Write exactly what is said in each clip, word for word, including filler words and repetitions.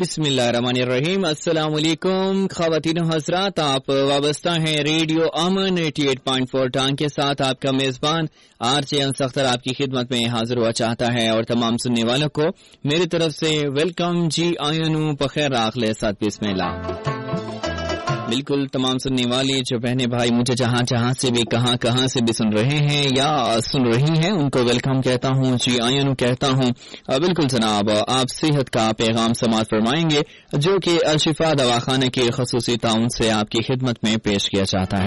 बिस्मिल्लाहिर्रहमानिर्रहीम। अस्सलाम वालेकुम ख़वातीन हज़रात, आप वाबस्ता हैं रेडियो अमन अठासी पॉइंट चार टांग के साथ। आपका मेज़बान आरजे अंस अख्तर आपकी खिदमत में हाजिर हुआ चाहता है और तमाम सुनने वालों को मेरी तरफ से वेलकम जी आयनू बखैर आखले साथ बिस्मिल्लाह। बिल्कुल तमाम सुनने वाले जो बहने भाई मुझे जहां जहां से भी कहां कहां से भी सुन रहे हैं या सुन रही हैं उनको वेलकम कहता हूं, जी आयनू कहता हूं। बिल्कुल जनाब, आप सेहत का पैगाम समाअत फरमाएंगे जो कि अल-शिफा दवाखाना के खसूसी ताउन से आपकी खिदमत में पेश किया जाता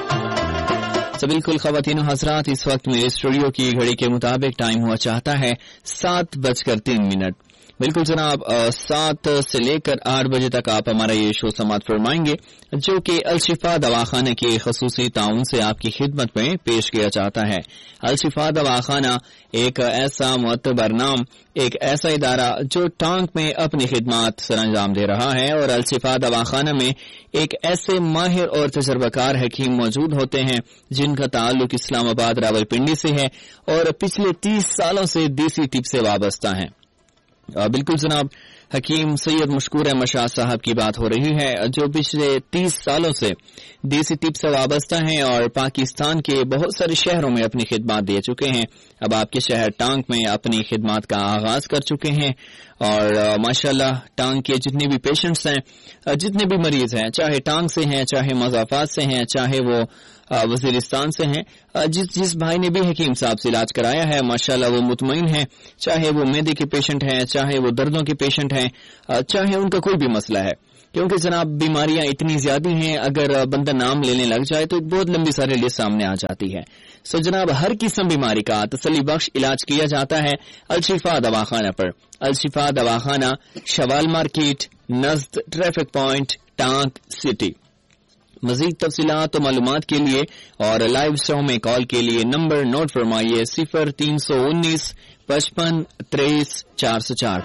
है। तो बिल्कुल ख़वातीन हज़रात, इस वक्त मेरे स्टूडियो की घड़ी के मुताबिक टाइम हुआ चाहता है सात बजकर तीन मिनट। बिल्कुल जनाब, सात से लेकर आठ बजे तक आप हमारा ये शो समाअत फरमाएंगे जो कि अल-शिफा दवाखाना के खसूसी ताउन से आपकी खिदमत में पेश किया जाता है। अल-शिफा दवाखाना एक ऐसा मुअत्तबर नाम, एक ऐसा इदारा जो टांग में अपनी खिदमत सरअंजाम दे रहा है और अल-शिफा दवाखाना में एक ऐसे माहिर और तजर्बाकार हकीम मौजूद होते हैं जिनका ताल्लुक इस्लामाबाद रावलपिंडी से है और पिछले तीस सालों से देसी टिप से वाबस्ता है। बिल्कुल जनाब, हकीम सैयद मशकूर अहमद शाह साहब की बात हो रही है जो पिछले तीस सालों से देसी टिप से वाबस्ता हैं और पाकिस्तान के बहुत सारे शहरों में अपनी खिदमत दे चुके हैं। अब आपके शहर टांग में अपनी खिदमत का आगाज कर चुके हैं और माशाल्लाह टांग के जितने भी पेशेंट्स हैं, जितने भी मरीज हैं, चाहे टांग से हैं, चाहे मज़ाफात से हैं, चाहे वो वजीरिस्तान से हैं, जिस जिस भाई ने भी हकीम साहब से इलाज कराया है माशाल्लाह वो मुतमईन है। चाहे वो मैदे के पेशेंट हैं, चाहे वो दर्दों के पेशेंट हैं, चाहे उनका कोई भी मसला है, क्योंकि जनाब बीमारियां इतनी ज्यादा हैं, अगर बंदा नाम लेने लग जाए तो एक बहुत लंबी सारी लिस्ट सामने आ जाती है। सो जनाब, हर किस्म बीमारी का तसल्ली बख्श इलाज किया जाता है अल-शिफा दवाखाना पर। अल-शिफा दवाखाना, शवाल मार्केट, नज़द ट्रैफिक पॉइंट, टांग सिटी। मजीद तफसीलात और मालूमात के लिए और लाइव शो में कॉल के लिए नंबर नोट फरमाइए सिफर तीन सौ उन्नीस पचपन तेईस चार सौ चार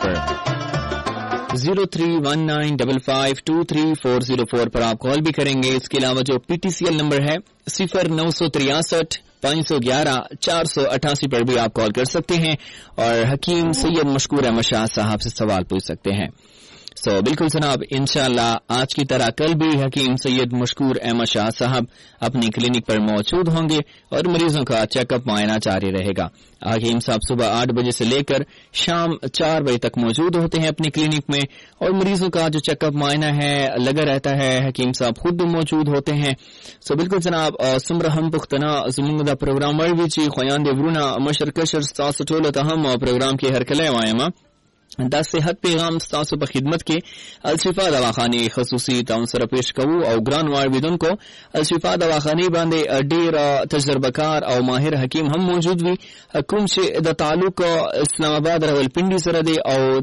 पर zero three one nine double five to three four zero four पर आप कॉल भी करेंगे। इसके अलावा जो पीटीसीएल नंबर है सिफर नौ सौ तिरासठ पाँच सौ ग्यारह चार सौ अठासी पर भी आप कॉल कर सकते हैं और हकीम सैयद मशकूर अहमद शाह साहब से सवाल पूछ सकते हैं। सो so, बिल्कुल जनाब, इंशाअल्लाह आज की तरह कल भी हकीम सैयद मशकूर अहमद शाह साहब अपनी क्लिनिक पर मौजूद होंगे और मरीजों का चेकअप मुआयना जारी रहेगा। हकीम साहब सुबह आठ बजे से लेकर शाम चार बजे तक मौजूद होते हैं अपनी क्लिनिक में और मरीजों का जो चेकअप मुआयना है लगा रहता है। हकीम साहब खुद मौजूद होते हैं। सो so, बिल्कुल जनाब, सुमर हम पुख्तना जुमुंदा प्रोग्राम वर्विची ख्यान देवरूना मशरकशर सासटोल तहम प्रोग्राम की हरकले वायमा दस सेहत पैगाम सासु पर खिदमत के अल-शिफा दवाखाने खसूसी ताउन सर पेश कबू और ग्रान वारविदन को अल-शिफा दवाखाने बांधे डेर तजर्बाकार और माहिर हकीम हम मौजूद भी हुकुम से द तालुक इस्लामाबाद रावलपिंडी सरदे और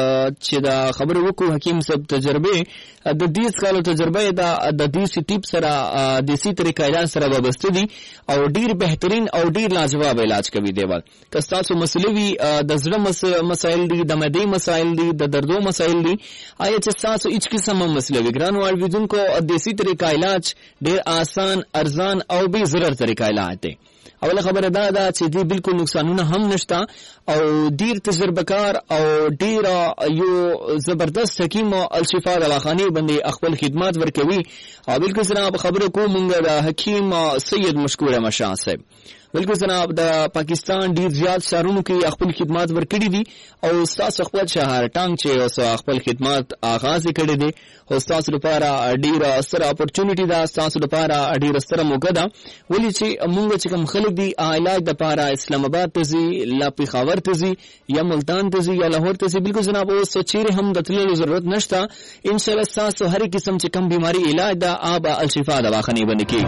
च खबर वकु हकीम सब तजर्बे द दीस कालो तजर्बे द दीसी टिप सरा देसी तरीका इलाज सरा वाबस्तगी और डीर बेहतरीन और डीर लाजवाब इलाज कभी देवल कस्तासु मसलवी द जड़ा मसाइल दी द दे मसाइल दी द दर्दो मसाइल दी आया सासो इच किस्म मसले विग्रान वालविदुन को देसी तरीका इलाज ढेर आसान अर्जान और भी जरूर तरीका इलाज दे। अवला खबर दादा दी बिल्कुल नुकसान हम नश्ता और डीर तजर्बाकार और डीर यो जबरदस्त हकीम अल-शिफा दवाखाने बंदे अखबल खिदमत वर्कवी और बिल्कुल जनाब खबरों को मुंगा हकीम सैयद मशकूर अहमद शाह साहब। बिल्कुल जनाब, the Pakistan deer Ziyad Sharone की अखबल खिदमत वर्कड़ी दी और उस्ताद अखबल शहर टांग चे अखबल खिदमत आगाज करे दे उस्ताद रुपारा डीर असर अपॉर्चुनिटी दा उस्ताद रुपारा डीर असर मुगदा वली चे मुंग चिकम खलक दी इलाज द पारा इस्लामाबाद तजी ला पिखावर तजी या मुल्तान तजी या लाहौर तजी। बिल्कुल जनाब, वो सोचेरे हम दतले जरूरत नश्ता इंशाल्लाह सास हर किस्म चे कम बीमारी इलाज दा आबा अल-शिफा दवाखाने बन के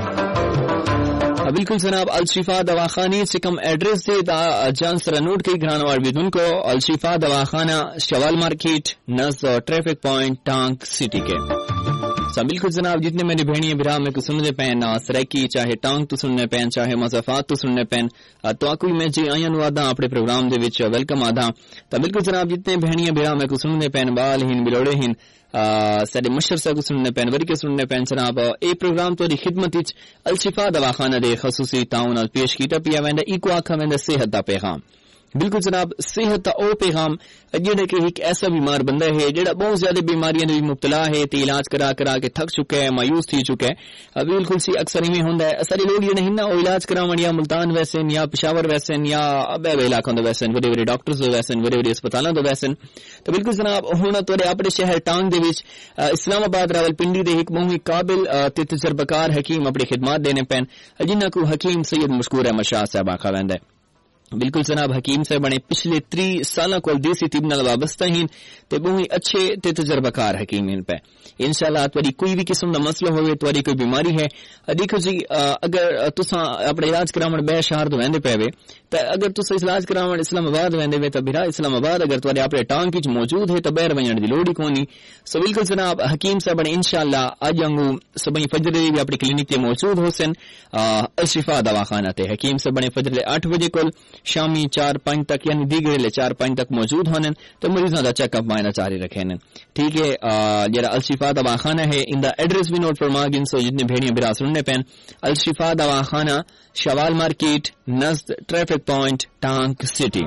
बिल्कुल जनाब, अल-शिफा दवाखाने से कम एड्रेस दे दा जान सरा नोट के ग्रान वारविदुन को अल-शिफा दवाखाना शवाल मार्केट नज़द ट्रैफिक पॉइंट टांग सिटी के। बिल्कुल जनाब, जितने मेरे भेड़िए बिरा में को सुनने पैन सराकी चाहे टांग तो सुनने पैन चाहे मज़ाफात तो सुनने पैन तो आकुई मैं जी आयन वादा अपने प्रोग्राम दे विच वेलकम आदा। तो बिल्कुल जनाब, जितने भेड़िए बिरा में को सुनने पैन बाल हिन बिलोड़े हिन सारे मशर से को सुनने पैन वरी के सुनने पैन जनाब ए प्रोग्राम तो खिदमत अल-शिफा दवाखाना दे खसूसी ताउन पेश कीता पिया वेंदा इको आखा वेंदा सेहत दा पैगाम। बिल्कुल जनाब, सेहत का ओ पैगाम जेड़ा कि एक ऐसा बीमार बंदा है जेड़ा बहुत ज्यादा बीमारियां में मुब्तला है ते इलाज करा करा के थक चुका है, मायूस थी चुका है। बिल्कुल सी अक्सर इवें हुंदा है, सारे लोग जेड़े हैं ना वो इलाज करावन या मुल्तान वैसन या पेशावर वैसन या अबे इलाकों दा वैसन वडे वडे डॉक्टर्स दे वैसन वडे वडे अस्पतालों दा वैसन। तो बिल्कुल जनाब हुण तुहाडे अपने शहर टांग दे विच इस्लामाबाद रावलपिंडी दे एक बहुत ही काबिल ते तजर्बाकार हकीम अपनी खिदमत देने पैन, जिन्हां को हकीम सैयद मशकूर अहमद शाह साहब आखा वैंदा है। बिल्कुल जनाब हकीम साहब बने पिछले त्री साल को देसी तिब नाल वाबस्ता ही ते बहुत ही अच्छे ते तजर्बाकार हकीम इन पे। इंशाल्लाह तुहाडी कोई भी किस्म दा मसला होवे, तुहाडी कोई बीमारी है, देखो जी अगर तुसां अपना इलाज करावण बे शहर तो वेंदे पेवे तो अगर तुसां इलाज करावण इस्लामाबाद वेंदे वे तो बिरा इस्लामाबाद अगर तुहाडे अपने टांग विच मौजूद है तो बाहर वञण दी लोड़ ही कोनी। सो बिल्कुल जनाब हकीम साहब बने इंशाल्लाह अज वांगू सबई फजर दे भी अपनी क्लिनिक ते मौजूद होसन अल-शिफा दवाखाना ते। हकीम साहब बने फजर दे आठ बजे कोल शामी चार पांच तक यानी दीगरे चार पांच तक मौजूद होने तो मरीजों का चेकअप मायना जारी रखे ने। ठीक है, जरा अल-शिफा दवाखाना है इंदा एड्रेस भी नोट फरमा गिन सो जितने भेड़ियां बिरा सुनने पैन। अल-शिफा दवाखाना शवाल मार्केट नज़द ट्रैफिक पॉइंट टांग सिटी।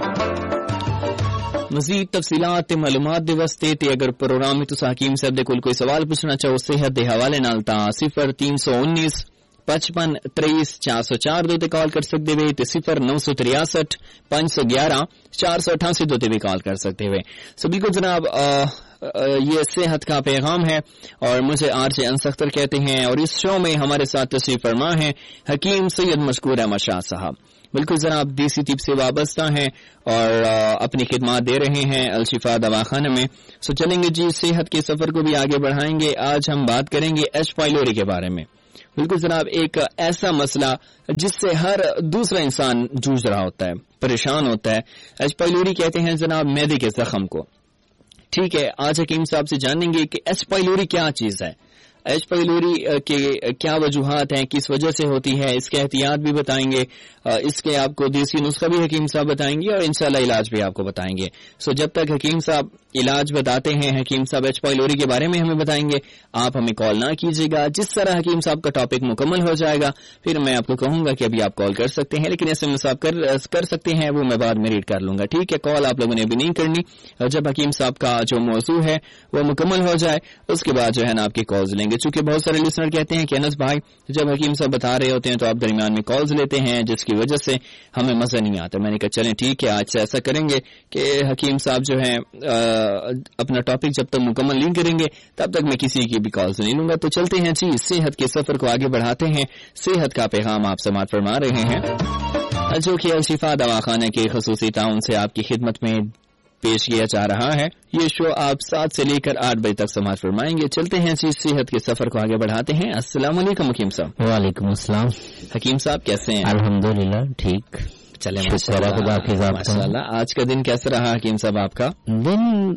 मजीद तफसीलात ते मालूमात दे वास्ते ते अगर प्रोग्राम में तुस हकीम साहब दे कोल कोई सवाल पूछना चाहो सेहत दे हवाले नाल ता सिफर तीन सौ उन्नीस पचपन तेईस चार सौ चार दो कॉल कर सकते हुए तो सिफर नौ सौ तिरसठ पांच सौ ग्यारह चार सौ अठासी दो भी कॉल कर सकते हुए। सो बिल्कुल जनाब ये सेहत का पैगाम है और मुझे आर जे अनसख्तर कहते हैं और इस शो में हमारे साथ तशरीफ फरमा है हकीम सैयद मशकूर अहमद शाह साहब। बिल्कुल जनाब देसी तिब से वाबस्ता हैं और अपनी खिदमत दे रहे हैं अल-शिफा दवाखाना में। सो चलेंगे जी सेहत के सफर को भी आगे बढ़ाएंगे। आज हम बात करेंगे एच पाइलोरी के बारे में। बिल्कुल जनाब एक ऐसा मसला जिससे हर दूसरा इंसान जूझ रहा होता है, परेशान होता है। एच पाइलोरी कहते हैं जनाब मैदे के जख्म को। ठीक है, आज हकीम साहब से जानेंगे कि एच पाइलोरी क्या चीज है, एच पाइलोरी के क्या वजूहात हैं, किस वजह से होती है, इसके एहतियात भी बताएंगे, इसके आपको देसी नुस्खा भी हकीम साहब बताएंगे और इंशाल्लाह इलाज भी आपको बताएंगे। सो जब तक हकीम साहब इलाज बताते हैं, हकीम साहब एच पाइलोरी के बारे में हमें बताएंगे, आप हमें कॉल ना कीजिएगा। जिस तरह हकीम साहब का टॉपिक मुकम्मल हो जाएगा फिर मैं आपको कहूंगा कि अभी आप कॉल कर सकते हैं, लेकिन ऐसे में आप कर, कर सकते हैं वो मैं बाद में रीड कर लूंगा। ठीक है, कॉल आप लोगों ने अभी नहीं करनी, जब हकीम साहब का जो मौजू है वो मुकम्मल हो जाए उसके बाद जो है ना आपकी कॉल्स लेंगे। चूंकि बहुत सारे लिसनर कहते हैं कि अनस भाई जब हकीम साहब बता रहे होते हैं तो आप दरमियान में कॉल्स लेते हैं जिसकी वजह से हमें मजा नहीं आता। मैंने कहा चलें ठीक है, आज से ऐसा करेंगे कि हकीम साहब जो है अपना टॉपिक जब तक मुकम्मल नहीं करेंगे तब तक मैं किसी की भी कॉल्स नहीं लूंगा। तो चलते हैं जी सेहत के सफर को आगे बढ़ाते हैं। सेहत का पैगाम आप समात फरमा रहे हैं जो कि अल-शिफा दवाखाना के खुसूसी ताउन से आपकी खिदमत में पेश किया जा रहा है। ये शो आप सात से लेकर आठ बजे तक समाज फरमाएंगे। चलते हैं जी सेहत के सफर को आगे बढ़ाते हैं। अस्सलाम वालेकुम हकीम साहब। वालेकुम अस्सलाम। हकीम साहब कैसे हैं? अल्हम्दुलिल्लाह ठीक। चले माशाल्लाह। आज का दिन कैसा रहा हकीम साहब आपका? दिन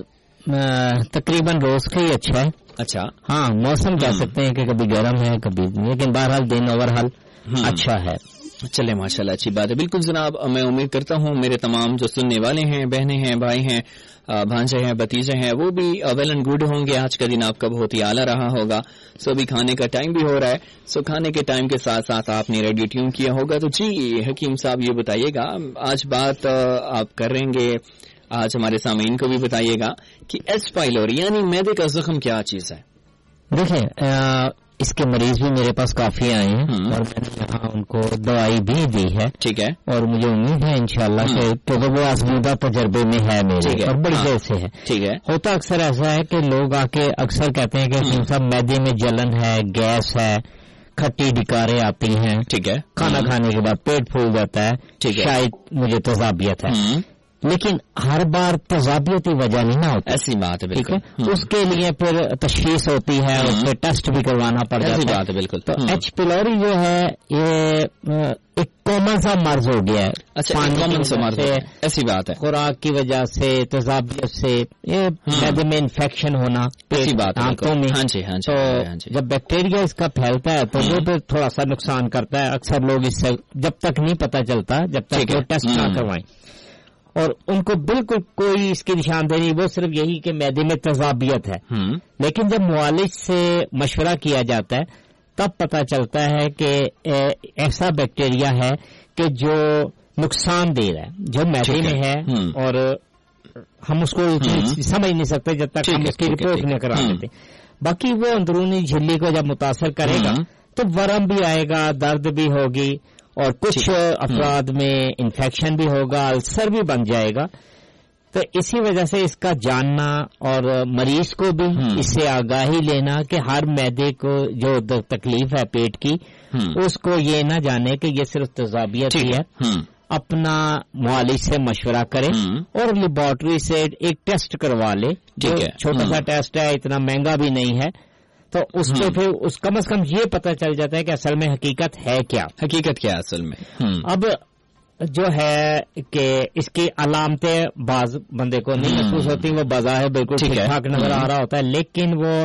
तकरीबन रोज का ही अच्छा है। अच्छा, हाँ मौसम कह सकते हैं कि कभी गर्म है कभी, लेकिन बहरहाल दिन ओवरऑल अच्छा है। चले माशाल्लाह अच्छी बात है। बिल्कुल जनाब मैं उम्मीद करता हूँ मेरे तमाम जो सुनने वाले हैं, बहनें हैं, भाई हैं, भांजे हैं, भतीजे हैं, वो भी वेल एंड गुड होंगे। आज का दिन आपका बहुत ही आला रहा होगा। सो अभी खाने का टाइम भी हो रहा है। सो खाने के टाइम के साथ साथ आपने रेडियो ट्यून किया होगा। तो जी हकीम साहब ये बताइएगा, आज बात आप करेंगे, आज हमारे सामीन को भी बताइएगा कि एच पाइलोरी यानी मैदे का जख्म क्या चीज है? देखिए इसके मरीज भी मेरे पास काफी आए हैं और मैंने यहाँ उनको दवाई भी दी है। ठीक है, और मुझे उम्मीद है इंशाल्लाह से, क्योंकि वो आजमूदा तजर्बे में है मेरे और बड़ी देर से है। ठीक है, होता अक्सर ऐसा है कि लोग आके अक्सर कहते हैं कि साहब मैदे में जलन है, गैस है, खट्टी डिकारें आती हैं। ठीक है, खाना खाने के बाद पेट फूल जाता है, शायद मुझे तजाबियत है, लेकिन हर बार तजाबियती वजह नहीं ना होती। ऐसी बात है, ठीक है। उसके लिए फिर तशखीस होती है, उसके टेस्ट भी करवाना पड़ जाता है। ऐसी बात है बिल्कुल। तो एच पाइलोरी जो है ये एक कॉमन सा मर्ज हो गया है। अच्छा, कॉमन सा मर्ज है, ऐसी बात है। खुराक की वजह से, तजाबियत से, ये मैदे में इन्फेक्शन होना, ऐसी बात है आंतों में। हाँ जी, हाँ जी। तो जब बैक्टीरिया इसका फैलता है तो वो तो थोड़ा सा नुकसान करता है। अक्सर लोग इससे जब तक नहीं पता चलता, जब तक वो टेस्ट ना करवाएं, और उनको बिल्कुल कोई इसकी निशानदेही नहीं, वो सिर्फ यही कि मैदे में तजाबियत है। लेकिन जब मुआलिज से मशवरा किया जाता है तब पता चलता है कि ऐसा बैक्टीरिया है कि जो نقصان دہ ہے جو میدے میں ہے اور ہم اس کو سمجھ نہیں سکتے جب تک ہم اس کی رپورٹ نہ کرا دیتے. باقی وہ اندرونی جھلی کو جب متاثر کرے گا تو ورم بھی آئے گا, درد بھی ہوگی اور کچھ افراد میں انفیکشن بھی ہوگا, السر بھی بن جائے گا. تو اسی وجہ سے اس کا جاننا اور مریض کو بھی اس سے آگاہی لینا کہ ہر معدے کو جو تکلیف ہے پیٹ کی اس کو یہ نہ جانے کہ یہ صرف تیزابیت ہی ہے, اپنا معالج سے مشورہ کرے اور لیبارٹری سے ایک ٹیسٹ کروا لے. چھوٹا سا ٹیسٹ ہے, اتنا مہنگا بھی نہیں ہے, تو اس پہ پھر اس کم از کم یہ پتہ چل جاتا ہے کہ اصل میں حقیقت ہے کیا, حقیقت کیا اصل میں. اب جو ہے کہ اس کی علامتیں بعض بندے کو نہیں محسوس ہوتی, وہ بظاہر بالکل ٹھیک ٹھاک نظر آ رہا ہوتا ہے, لیکن وہ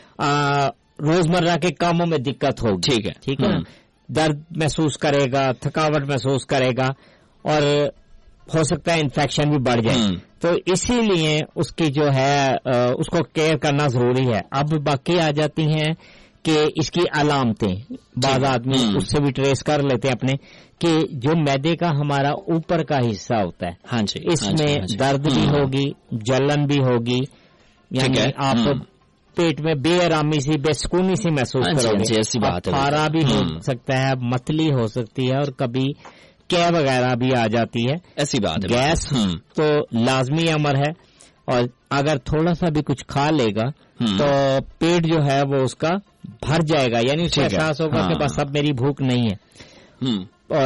روزمرہ کے کاموں میں دقت ہوگی. ٹھیک ہے ٹھیک ہے نا, درد محسوس کرے گا, تھکاوٹ محسوس کرے گا اور ہو سکتا ہے انفیکشن بھی بڑھ جائے. تو اسی لیے اس کی جو ہے اس کو کیئر کرنا ضروری ہے. اب باقی آ جاتی ہیں کہ اس کی علامتیں, بعض آدمی اس سے بھی ٹریس کر لیتے ہیں اپنے کہ جو معدے کا ہمارا اوپر کا حصہ ہوتا ہے, ہاں جی, اس میں درد بھی ہوگی, جلن بھی ہوگی, یعنی آپ پیٹ میں بے آرامی سی, بے سکونی سی محسوس کرو گے. ایسی بات ہے, پھارا بھی ہو سکتا ہے, متلی ہو سکتی ہے اور کبھی کیا وغیرہ بھی آ جاتی ہے. ایسی بات ہے, گیس تو لازمی امر ہے, اور اگر تھوڑا سا بھی کچھ کھا لے گا تو پیٹ جو ہے وہ اس کا بھر جائے گا, یعنی اس کو احساس ہوگا کہ بس اب میری بھوک نہیں ہے,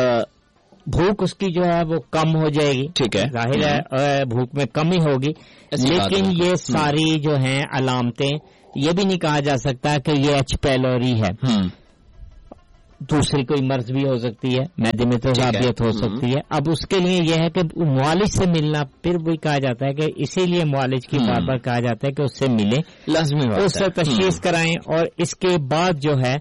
بھوک اس کی جو ہے وہ کم ہو جائے گی. ٹھیک ہے, ظاہر ہے بھوک میں کمی ہوگی, لیکن یہ ساری جو ہیں علامتیں, یہ بھی نہیں کہا جا سکتا کہ یہ ایچ پیلوری ہے. دوسری کوئی مرض بھی ہو سکتی ہے, معدے میں تیزابیت ہو سکتی ہے. اب اس کے لیے یہ ہے کہ معالج سے ملنا, پھر وہی کہا جاتا ہے کہ اسی لیے معالج کی بار بار کہا جاتا ہے کہ اس سے ملیں, لازمی اس سے تشخیص کرائیں اور اس کے بعد جو ہے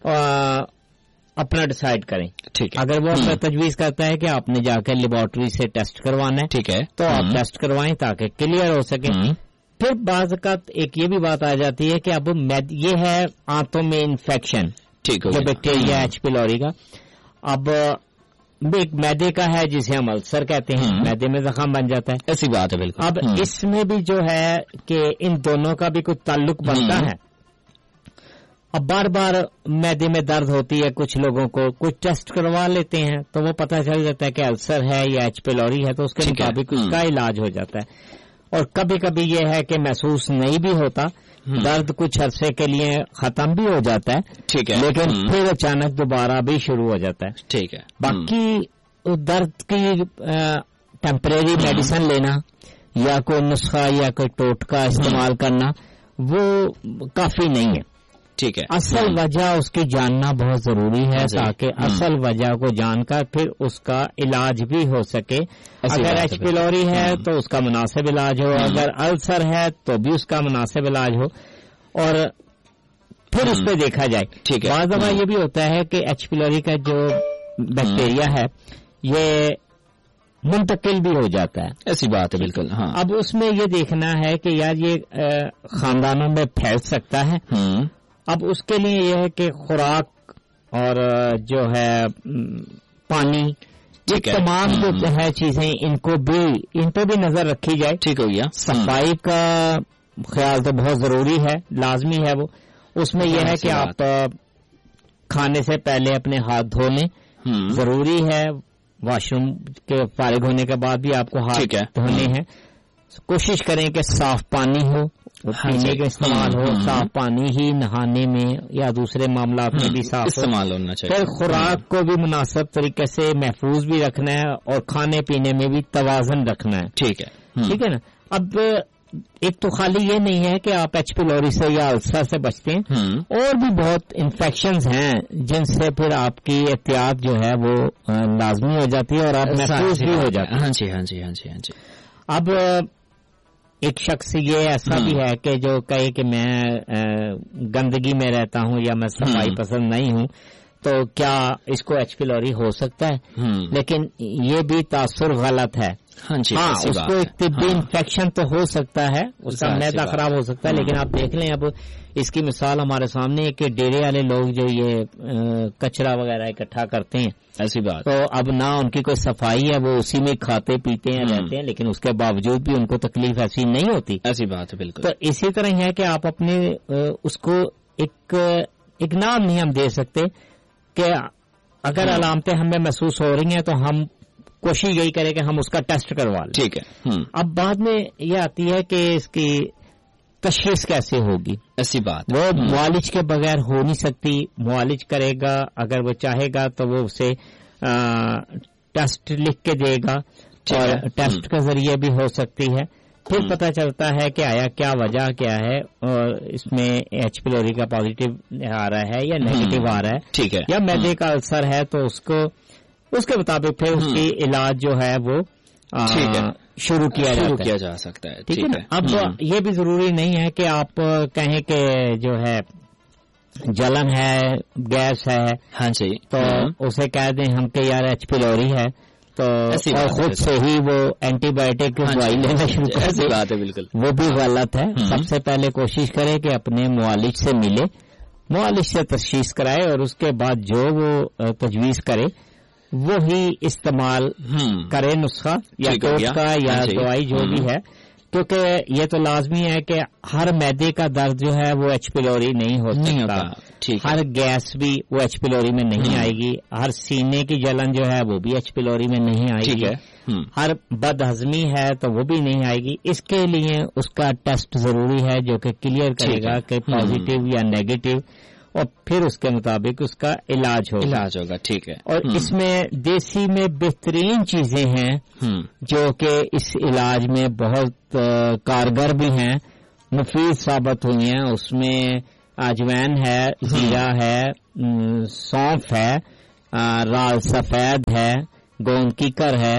اپنا ڈیسائیڈ کریں. ٹھیک ہے, اگر وہ اپنا تجویز کرتا ہے کہ آپ نے جا کے لیبارٹری سے ٹیسٹ کروانا ہے, ٹھیک ہے, تو آپ ٹیسٹ کروائیں تاکہ کلیئر ہو سکے. پھر بعض اوقات ایک یہ بھی بات آ جاتی ہے کہ اب یہ ہے آنتوں میں انفیکشن, جو بیکٹیریا ایچ پیلوری کا. اب ایک معدے کا ہے جسے ہم السر کہتے ہیں, معدے میں زخم بن جاتا ہے. ایسی بات ہے بالکل. اب اس میں بھی جو ہے کہ ان دونوں کا بھی کوئی تعلق بنتا ہے. اب بار بار معدے میں درد ہوتی ہے کچھ لوگوں کو, کچھ ٹیسٹ کروا لیتے ہیں تو وہ پتہ چل جاتا ہے کہ السر ہے یا ایچ پیلوری ہے, تو اس کے مطابق اس کا علاج ہو جاتا ہے. اور کبھی کبھی یہ ہے کہ محسوس نہیں بھی ہوتا, درد کچھ عرصے کے لیے ختم بھی ہو جاتا ہے, ٹھیک ہے, لیکن پھر اچانک دوبارہ بھی شروع ہو جاتا ہے. ٹھیک ہے. باقی درد کی ٹیمپریری میڈیسن لینا یا کوئی نسخہ یا کوئی ٹوٹکا استعمال کرنا وہ کافی نہیں ہے. ٹھیک ہے, اصل وجہ اس کی جاننا بہت ضروری ہے تاکہ اصل وجہ کو جان کر پھر اس کا علاج بھی ہو سکے. اگر ایچ پیلوری ہے تو اس کا مناسب علاج ہو, اگر السر ہے تو بھی اس کا مناسب علاج ہو, اور پھر اس پہ دیکھا جائے. ٹھیک ہے, بعض دفعہ یہ بھی ہوتا ہے کہ ایچ پیلوری کا جو بیکٹیریا ہے یہ منتقل بھی ہو جاتا ہے. ایسی بات ہے بالکل. ہاں, اب اس میں یہ دیکھنا ہے کہ یار یہ خاندانوں میں پھیل سکتا ہے. اب اس کے لیے یہ ہے کہ خوراک اور جو ہے پانی, یہ تمام جو ہے چیزیں ان کو بھی ان پہ بھی نظر رکھی جائے. ٹھیک ہو گیا. صفائی کا خیال تو بہت ضروری ہے, لازمی ہے وہ. اس میں یہ ہے کہ آپ کھانے سے پہلے اپنے ہاتھ دھو لیں, ضروری ہے. واش روم کے فارغ ہونے کے بعد بھی آپ کو ہاتھ دھونے ہیں. کوشش کریں کہ صاف پانی ہو, پینے کا استعمال ہو, صاف پانی ہی نہانے میں یا دوسرے معاملات میں بھی صاف استعمال ہونا چاہیے. پھر خوراک کو بھی مناسب طریقے سے محفوظ بھی رکھنا ہے اور کھانے پینے میں بھی توازن رکھنا ہے. ٹھیک ہے, ٹھیک ہے نا. اب ایک تو خالی یہ نہیں ہے کہ آپ ایچ پیلوری سے یا السر سے بچتے ہیں, اور بھی بہت انفیکشنز ہیں جن سے پھر آپ کی احتیاط جو ہے وہ لازمی ہو جاتی ہے اور آپ محفوظ بھی ہو جاتے ہیں. ہاں جی ہاں جی ہاں جی ہاں جی. اب ایک شخص یہ ایسا بھی ہے کہ جو کہے کہ میں گندگی میں رہتا ہوں یا میں صفائی پسند نہیں ہوں, تو کیا اس کو ایچ پیلوری ہو سکتا ہے؟ لیکن یہ بھی تاثر غلط ہے. ہاں جی ہاں اس کو ایک طبی انفیکشن تو ہو سکتا ہے, اس کا معدہ خراب ہو سکتا ہے, لیکن آپ دیکھ لیں اب اس کی مثال ہمارے سامنے ہے کہ ڈیرے والے لوگ جو یہ کچرا وغیرہ اکٹھا کرتے ہیں, ایسی بات, تو اب نہ ان کی کوئی صفائی ہے, وہ اسی میں کھاتے پیتے ہیں رہتے ہیں, لیکن اس کے باوجود بھی ان کو تکلیف ایسی نہیں ہوتی. ایسی بات ہے بالکل. تو اسی طرح ہے کہ آپ اپنے اس کو ایک ایک نام نہیں ہم دے سکتے کہ اگر علامتیں ہمیں محسوس ہو رہی ہیں تو ہم کوشش یہی کریں کہ ہم اس کا ٹیسٹ کروا لیں. ٹھیک ہے. اب بعد میں یہ آتی ہے کہ اس کی تشخیص کیسے ہوگی, ایسی بات وہ معالج کے بغیر ہو نہیں سکتی. معالج کرے گا, اگر وہ چاہے گا تو وہ اسے ٹیسٹ لکھ کے دے گا, اور ٹیسٹ کے ذریعے بھی ہو سکتی ہے. پھر پتہ چلتا ہے کہ آیا کیا وجہ کیا ہے, اور اس میں ایچ پیلوری کا پازیٹیو آ رہا ہے یا نیگیٹو آ رہا ہے, ٹھیک ہے, یا میدے کا السر ہے, تو اس کو اس کے مطابق پھر اس کی علاج جو ہے وہ شروع کیا شروع کیا جا سکتا ہے. ٹھیک ہے نا. اب یہ بھی ضروری نہیں ہے کہ آپ کہیں کہ جو ہے جلن ہے, گیس ہے, ہاں جی, تو اسے کہہ دیں ہم کہ یار ایچ پیلوری ہے, تو خود سے ہی وہ اینٹی بایوٹک دوائی لینا شروع کر. ایسی بات ہے بالکل, وہ بھی غلط ہے. سب سے پہلے کوشش کرے کہ اپنے معالج سے ملے, معالج سے تشخیص کرائے, اور اس کے بعد جو وہ تجویز کرے وہی استعمال کرے, نسخہ یا ٹوٹ کا یا دوائی جو بھی ہے, کیونکہ یہ تو لازمی ہے کہ ہر معدے کا درد جو ہے وہ ایچ پیلوری نہیں ہو سکتا. ہر گیس بھی وہ ایچ پیلوری میں نہیں آئے گی, ہر سینے کی جلن جو ہے وہ بھی ایچ پیلوری میں نہیں آئے گی, ہر بد ہضمی ہے تو وہ بھی نہیں آئے گی. اس کے لیے اس کا ٹیسٹ ضروری ہے جو کہ کلیئر کرے گا کہ پازیٹیو یا نیگیٹو, اور پھر اس کے مطابق اس کا علاج ہوگا. علاج ہوگا ٹھیک ہے. اور اس میں دیسی میں بہترین چیزیں ہیں جو کہ اس علاج میں بہت کارگر بھی ہیں, مفید ثابت ہوئی ہیں. اس میں اجوین ہے, زیرہ ہے, سونف ہے, رال سفید ہے, گوند کیکر ہے,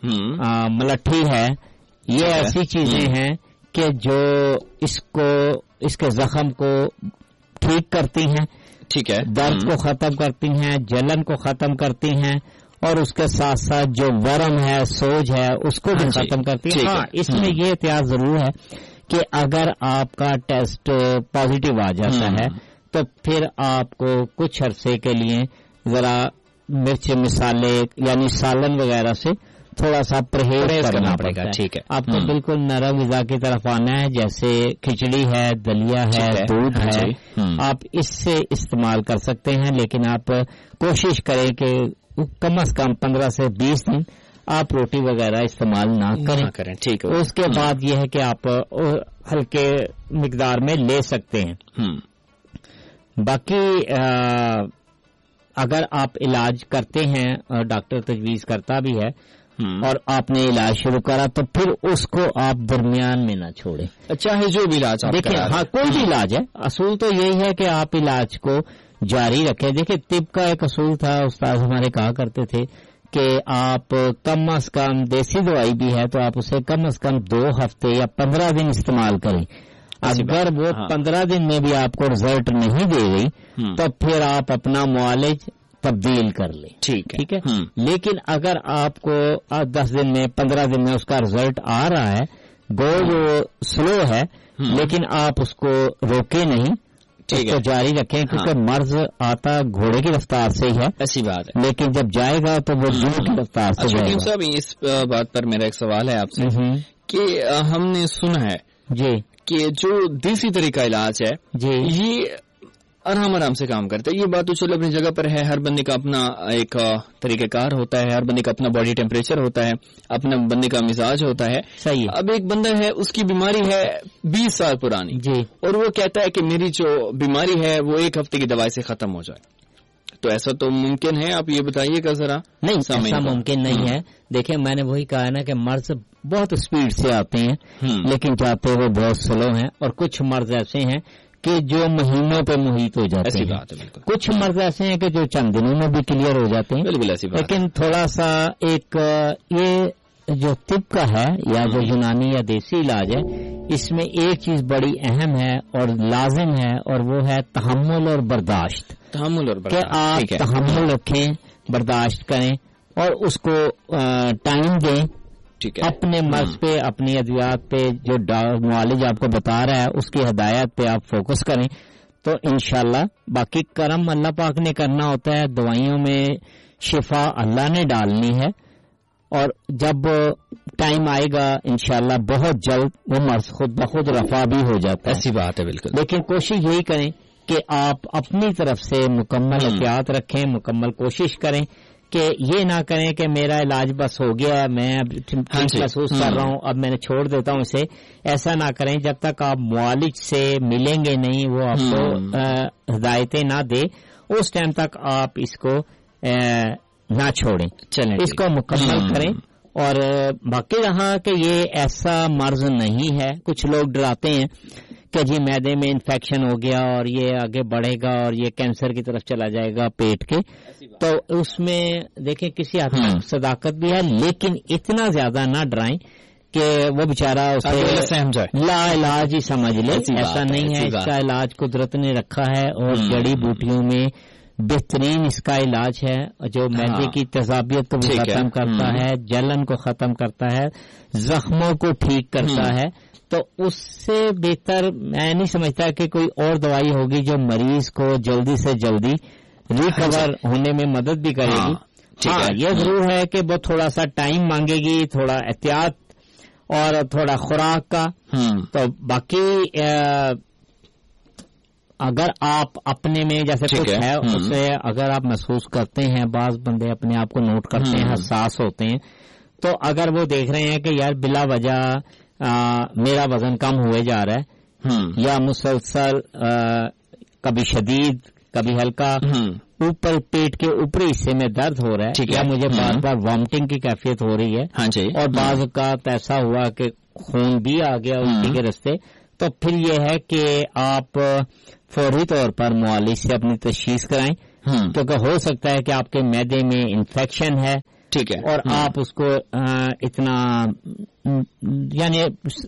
ملٹھی ہے. یہ ایسی چیزیں ہیں کہ جو اس کو اس کے زخم کو ٹھیک کرتی ہیں, ٹھیک ہے, درد کو ختم کرتی ہیں, جلن کو ختم کرتی ہیں, اور اس کے ساتھ ساتھ جو ورم ہے, سوج ہے, اس کو بھی ختم کرتی ہیں. ہاں, اس میں یہ احتیاط ضرور ہے کہ اگر آپ کا ٹیسٹ پازیٹیو آ جاتا ہے تو پھر آپ کو کچھ عرصے کے لیے ذرا مرچ مسالے یعنی سالن وغیرہ سے تھوڑا سا پرہیز کرنا پڑے گا. ٹھیک ہے. آپ کو بالکل نرم غذا کی طرف آنا ہے, جیسے کھچڑی ہے, دلیا ہے, دودھ ہے, آپ اس سے استعمال کر سکتے ہیں, لیکن آپ کوشش کریں کہ کم از کم پندرہ سے بیس دن آپ روٹی وغیرہ استعمال نہ کریں. ٹھیک ہے. اس کے بعد یہ ہے کہ آپ ہلکے مقدار میں لے سکتے ہیں. باقی اگر آپ علاج کرتے ہیں اور ڈاکٹر تجویز کرتا بھی ہے اور آپ نے علاج شروع کرا تو پھر اس کو آپ درمیان میں نہ چھوڑیں, چاہے جو بھی علاج دیکھیں. ہاں, کوئی بھی علاج ہے, اصول تو یہی ہے کہ آپ علاج کو جاری رکھیں. دیکھیں, طب کا ایک اصول تھا, استاد ہمارے کہا کرتے تھے کہ آپ کم از کم دیسی دوائی بھی ہے تو آپ اسے کم از کم دو ہفتے یا پندرہ دن استعمال کریں. اگر وہ پندرہ دن میں بھی آپ کو رزلٹ نہیں دے گئی تو پھر آپ اپنا معالج تبدیل کر لیں. ٹھیک ٹھیک ہے. لیکن اگر آپ کو دس دن میں پندرہ دن میں اس کا رزلٹ آ رہا ہے, گو وہ سلو ہے, لیکن آپ اس کو روکے نہیں, اس کو جاری رکھیں, کیونکہ مرض آتا گھوڑے کی رفتار سے ہی ہے. ایسی بات ہے, لیکن جب جائے گا تو وہ جوڑ کی رفتار سے جائے گا. صاحب, اس بات پر میرا ایک سوال ہے آپ سے کہ ہم نے سنا ہے جی کہ جو دیسی طریقہ علاج ہے جی یہ آرام آرام سے کام کرتا ہے. یہ بات تو چلو اپنی جگہ پر ہے, ہر بندے کا اپنا ایک طریقہ کار ہوتا ہے, ہر بندے کا اپنا باڈی ٹیمپریچر ہوتا ہے, اپنا بندے کا مزاج ہوتا ہے. صحیح. اب ایک بندہ ہے, اس کی بیماری ہے بیس سال پرانی جی, اور وہ کہتا ہے کہ میری جو بیماری ہے وہ ایک ہفتے کی دوائی سے ختم ہو جائے, تو ایسا تو ممکن ہے؟ آپ یہ بتائیے گا ذرا. نہیں, ایسا ممکن نہیں ہے. دیکھیں, میں نے وہی کہا نا کہ مرض بہت اسپیڈ سے آتے ہیں لیکن جاتے وہ بہت سلو ہیں, اور کچھ مرض ایسے ہیں کہ جو مہینوں پہ محیط ہو جاتے ہیں, کچھ مرض ایسے ہیں کہ جو چند دنوں میں بھی کلیئر ہو جاتے ہیں. بالکل ایسی بات. لیکن تھوڑا سا ایک یہ جو طب کا ہے یا جو یونانی یا دیسی علاج ہے, اس میں ایک چیز بڑی اہم ہے اور لازم ہے, اور وہ ہے تحمل اور برداشت. تحمل اور برداشت کہ آپ تحمل رکھیں, برداشت کریں اور اس کو ٹائم دیں, اپنے مرض پہ اپنی ادویات پہ جو معالج آپ کو بتا رہا ہے اس کی ہدایت پہ آپ فوکس کریں تو انشاءاللہ باقی کرم اللہ پاک نے کرنا ہوتا ہے. دوائیوں میں شفا اللہ نے ڈالنی ہے اور جب ٹائم آئے گا انشاءاللہ بہت جلد وہ مرض خود بخود رفع بھی ہو جاتا ہے. ایسی بات ہے بالکل. لیکن کوشش یہی کریں کہ آپ اپنی طرف سے مکمل احتیاط رکھیں, مکمل کوشش کریں کہ یہ نہ کریں کہ میرا علاج بس ہو گیا ہے, میں اب ٹھیک محسوس کر رہا ہوں, اب میں نے چھوڑ دیتا ہوں اسے. ایسا نہ کریں جب تک آپ معالج سے ملیں گے نہیں, وہ آپ کو ہدایتیں نہ دے, اس ٹائم تک آپ اس کو نہ چھوڑیں, چلیں اس کو مکمل کریں. اور باقی رہا کہ یہ ایسا مرض نہیں ہے, کچھ لوگ ڈراتے ہیں کہ جی معدے میں انفیکشن ہو گیا اور یہ آگے بڑھے گا اور یہ کینسر کی طرف چلا جائے گا پیٹ کے, تو اس میں دیکھیں کسی حد تک صداقت بھی ہے, لیکن اتنا زیادہ نہ ڈرائیں کہ وہ بیچارہ اسے لا علاج ہی سمجھ لے. ایسا نہیں ہے, اس کا علاج قدرت نے رکھا ہے اور جڑی بوٹیوں میں بہترین اس کا علاج ہے جو معدے کی تیزابیت کو بھی ختم کرتا ہے, جلن کو ختم کرتا ہے, زخموں کو ٹھیک کرتا ہے. تو اس سے بہتر میں نہیں سمجھتا کہ کوئی اور دوائی ہوگی جو مریض کو جلدی سے جلدی ریکور ہونے میں مدد بھی کرے گی. ہاں یہ ضرور ہے کہ وہ تھوڑا سا ٹائم مانگے گی, تھوڑا احتیاط اور تھوڑا خوراک کا. تو باقی اگر آپ اپنے میں جیسے کچھ ہے اسے اگر آپ محسوس کرتے ہیں, بعض بندے اپنے آپ کو نوٹ کرتے ہیں, حساس ہوتے ہیں, تو اگر وہ دیکھ رہے ہیں کہ یار بلا وجہ آ, میرا وزن کم ہوئے جا رہا ہے یا مسلسل آ, کبھی شدید کبھی ہلکا اوپر پیٹ کے اوپری حصے میں درد ہو رہا ہے یا مجھے بار بار وامٹنگ کی کیفیت ہو رہی ہے اور بعض اوقات ایسا ہوا کہ خون بھی آ گیا الٹی کے رستے, تو پھر یہ ہے کہ آپ فوری طور پر معالج سے اپنی تشخیص کرائیں, کیونکہ ہو سکتا ہے کہ آپ کے معدے میں انفیکشن ہے. ٹھیک ہے, اور آپ اس کو اتنا یعنی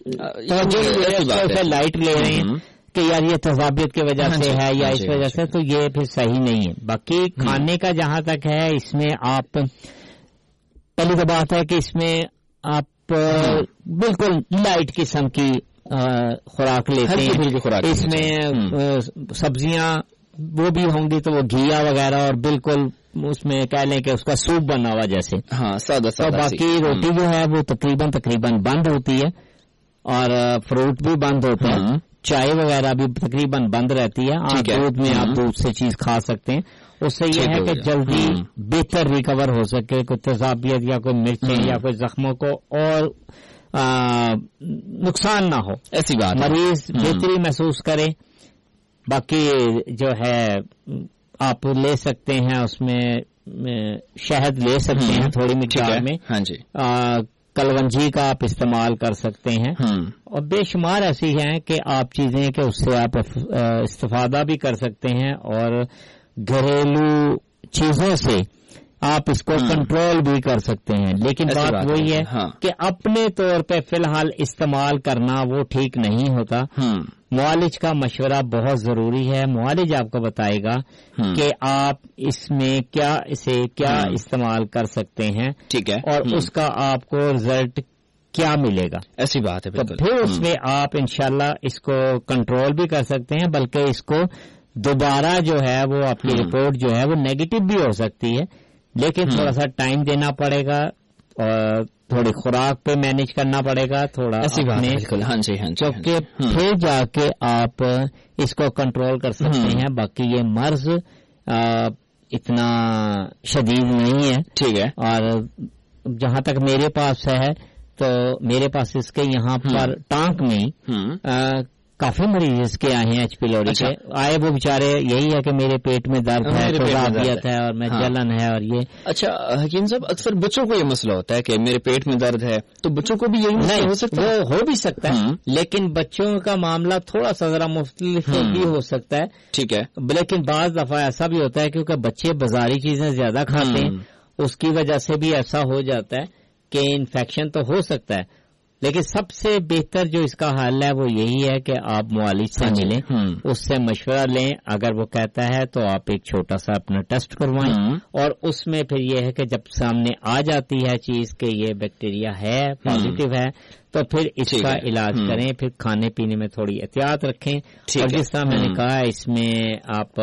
لائٹ لے رہے ہیں کہ یار یہ تضابیت کی وجہ سے ہے یا اس وجہ سے, تو یہ پھر صحیح نہیں ہے. باقی کھانے کا جہاں تک ہے, اس میں آپ پہلی تو بات ہے کہ اس میں آپ بالکل لائٹ قسم کی خوراک لیتے ہیں. اس میں سبزیاں وہ بھی ہوں گی تو وہ گھیا وغیرہ اور بالکل اس میں کہہ لیں کہ اس کا سوپ بنا ہوا جیسے. ہاں سادہ سادہ. باقی روٹی جو ہے وہ تقریباً تقریباً بند ہوتی ہے اور فروٹ بھی بند ہوتا ہے, چائے وغیرہ بھی تقریباً بند رہتی ہے. آپ دودھ میں آپ دودھ سے چیز کھا سکتے ہیں, اس سے یہ ہے کہ جلدی بہتر ریکور ہو سکے, کوئی تیزابیت یا کوئی مرچیں یا کوئی زخموں کو اور نقصان نہ ہو, ایسی بات مریض بہتری محسوس کرے. باقی جو ہے آپ لے سکتے ہیں, اس میں شہد لے سکتے ہیں تھوڑی مقدار میں. ہاں جی. کلونجی کا آپ استعمال کر سکتے ہیں اور بے شمار ایسی ہیں کہ آپ چیزیں کہ اس سے آپ استفادہ بھی کر سکتے ہیں اور گھریلو چیزوں سے آپ اس کو کنٹرول بھی کر سکتے ہیں. لیکن بات وہی ہے کہ اپنے طور پہ فی الحال استعمال کرنا وہ ٹھیک نہیں ہوتا. معالج کا مشورہ بہت ضروری ہے. معالج آپ کو بتائے گا کہ آپ اس میں کیا اسے کیا استعمال کر سکتے ہیں, ٹھیک ہے, اور اس کا آپ کو رزلٹ کیا ملے گا. ایسی بات ہے. تو پھر اس میں آپ انشاءاللہ اس کو کنٹرول بھی کر سکتے ہیں, بلکہ اس کو دوبارہ جو ہے وہ آپ کی رپورٹ جو ہے وہ نیگیٹو بھی ہو سکتی ہے, لیکن تھوڑا سا ٹائم دینا پڑے گا اور تھوڑی خوراک پہ مینج کرنا پڑے گا تھوڑا. ایسی بات ہے بالکل. ہاں جی, ہاں جی. کیونکہ پھر جا کے آپ اس کو کنٹرول کر سکتے ہیں. باقی یہ مرض اتنا شدید نہیں ہے, ٹھیک ہے, اور جہاں تک میرے پاس ہے تو میرے پاس اس کے یہاں پر ٹانک میں کافی مریض اس کے آئے ہیں ایچ پیلوری کے. آئے وہ بیچارے یہی ہے کہ میرے پیٹ میں درد ہے, تیزابیت ہے اور میں جلن ہے اور یہ. اچھا حکیم صاحب, اکثر بچوں کو یہ مسئلہ ہوتا ہے کہ میرے پیٹ میں درد ہے, تو بچوں کو بھی یہی مسئلہ ہو سکتا ہے؟ وہ ہو بھی سکتا ہے, لیکن بچوں کا معاملہ تھوڑا سا ذرا مختلف بھی ہو سکتا ہے, ٹھیک ہے. لیکن بعض دفعہ ایسا بھی ہوتا ہے کیونکہ بچے بازاری چیزیں زیادہ کھاتے ہیں, اس کی وجہ سے بھی ایسا ہو جاتا ہے کہ انفیکشن تو ہو سکتا ہے. لیکن سب سے بہتر جو اس کا حل ہے وہ یہی ہے کہ آپ معالج سے ملیں, اس سے مشورہ لیں. اگر وہ کہتا ہے تو آپ ایک چھوٹا سا اپنا ٹیسٹ کروائیں, اور اس میں پھر یہ ہے کہ جب سامنے آ جاتی ہے چیز کہ یہ بیکٹیریا ہے, پازیٹیو ہے, تو پھر اس کا علاج کریں. پھر کھانے پینے میں تھوڑی احتیاط رکھیں, اور جس طرح میں نے کہا اس میں آپ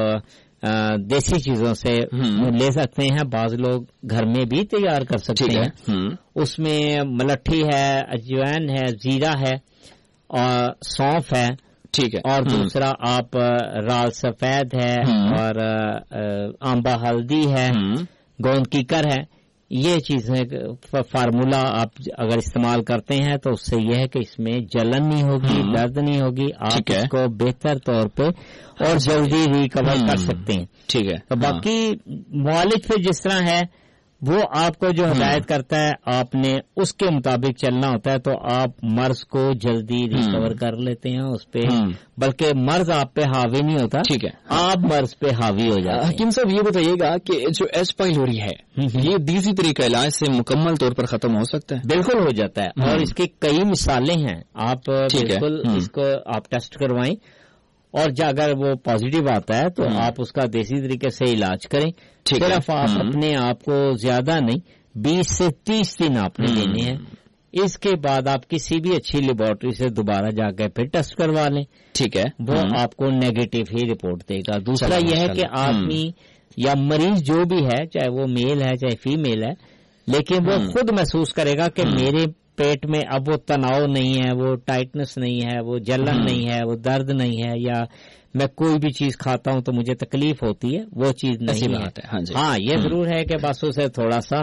دیسی چیزوں سے لے سکتے ہیں. بعض لوگ گھر میں بھی تیار کر سکتے ہیں. اس میں ملٹھی ہے, اجوائن ہے, زیرہ ہے, اور سونف ہے, ٹھیک ہے, اور دوسرا آپ رال سفید ہے, اور آمبا ہلدی ہے, گوند کیکر ہے. یہ چیزیں فارمولا آپ اگر استعمال کرتے ہیں تو اس سے یہ ہے کہ اس میں جلن نہیں ہوگی, درد نہیں ہوگی, آپ اس کو بہتر طور پہ اور جلدی ریکور کر سکتے ہیں. ٹھیک ہے. تو باقی معالج پہ جس طرح ہے وہ آپ کو جو ہدایت کرتا ہے آپ نے اس کے مطابق چلنا ہوتا ہے, تو آپ مرض کو جلدی ریکور کر لیتے ہیں اس پہ, بلکہ مرض آپ پہ حاوی نہیں ہوتا. ٹھیک ہے, آپ مرض پہ حاوی ہو جاتے ہیں. حکیم صاحب یہ بتائیے گا کہ جو ایچ پائلوری ہے یہ دیسی طریقہ علاج سے مکمل طور پر ختم ہو سکتا ہے؟ بالکل ہو جاتا ہے, اور اس کی کئی مثالیں ہیں. آپ بالکل اس کو آپ ٹیسٹ کروائیں, اور اگر وہ پازیٹیو آتا ہے تو آپ اس کا دیسی طریقے سے علاج کریں. صرف آپ اپنے آپ کو زیادہ نہیں, بیس سے تیس دن آپ نے لینے ہیں. اس کے بعد آپ کسی بھی اچھی لیبارٹری سے دوبارہ جا کے پھر ٹیسٹ کروا لیں. ٹھیک ہے, وہ آپ کو نیگیٹو ہی رپورٹ دے گا. دوسرا یہ ہے کہ آدمی یا مریض جو بھی ہے, چاہے وہ میل ہے چاہے فیمیل ہے, لیکن وہ خود محسوس کرے گا کہ میرے پیٹ میں اب وہ تناؤ نہیں ہے, وہ ٹائٹنس نہیں ہے, وہ جلن نہیں ہے, وہ درد نہیں ہے, یا میں کوئی بھی چیز کھاتا ہوں تو مجھے تکلیف ہوتی ہے, وہ چیز نہیں ہے. ہاں یہ ضرور ہے کہ بس اسے تھوڑا سا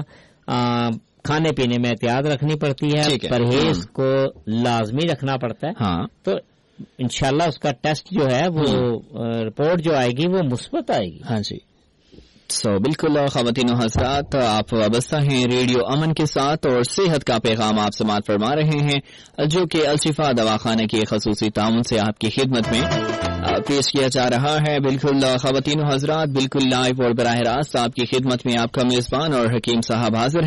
کھانے پینے میں احتیاط رکھنی پڑتی ہے, پرہیز کو لازمی رکھنا پڑتا ہے. تو انشاءاللہ اس کا ٹیسٹ جو ہے وہ رپورٹ جو آئے گی وہ مثبت آئے گی. ہاں جی. سو so, بالکل خواتین و حضرات, آپ وابستہ ہیں ریڈیو امن کے ساتھ, اور صحت کا پیغام آپ سماعت فرما رہے ہیں جو کہ الشفا دواخانہ کے خصوصی تعاون سے آپ کی خدمت میں پیش کیا جا رہا ہے. بالکل خواتین و حضرات, بالکل لائیو اور براہ راست آپ کی خدمت میں آپ کا میزبان اور حکیم صاحب حاضر